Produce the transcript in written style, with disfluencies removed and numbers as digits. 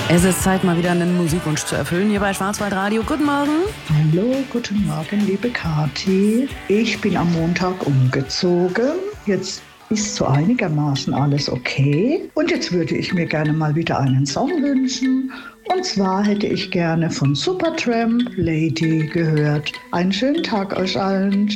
Es ist Zeit, mal wieder einen Musikwunsch zu erfüllen hier bei Schwarzwaldradio. Guten Morgen. Hallo, guten Morgen, liebe Kathi. Ich bin am Montag umgezogen. Jetzt ist so einigermaßen alles okay. Und jetzt würde ich mir gerne mal wieder einen Song wünschen. Und zwar hätte ich gerne von Supertramp Lady gehört. Einen schönen Tag euch allen.